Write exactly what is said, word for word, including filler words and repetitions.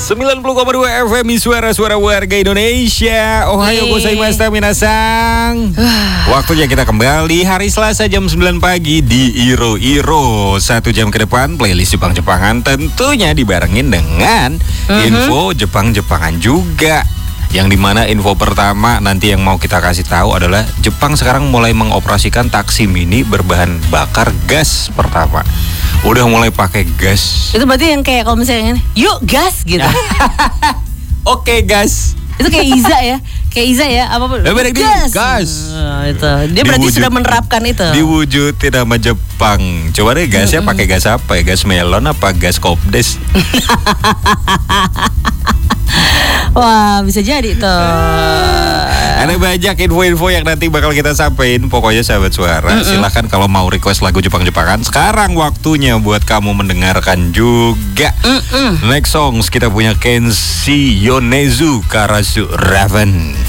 sembilan puluh koma dua F M suara-suara warga Indonesia. Ohayo gozaimashita minasang. Waktunya kita kembali hari Selasa jam sembilan pagi di Iro Iro. Satu jam ke depan playlist Jepang-Jepangan tentunya dibarengin dengan uh-huh. info Jepang-Jepangan juga. Yang dimana info pertama nanti yang mau kita kasih tahu adalah Jepang sekarang mulai mengoperasikan taksi mini berbahan bakar gas pertama. Udah mulai pakai gas. Itu berarti yang kayak kalau misalnya yuk gas gitu. Oke gas. Itu kayak Iza ya, kayak Iza ya, apa pun. Gas. Gas. Oh, itu. Dia berarti Diwujud, sudah menerapkan itu. Diwujudin sama Jepang. Coba deh gasnya mm-hmm. pakai gas apa ya? Gas melon apa gas kopdes? Wah, bisa jadi tuh. Ada banyak info-info yang nanti bakal kita sampaikan. Pokoknya sahabat suara, mm-mm. silahkan kalau mau request lagu Jepang-Jepangan. Sekarang waktunya buat kamu mendengarkan juga. Mm-mm. Next songs kita punya Kenshi Yonezu Karasu Raven.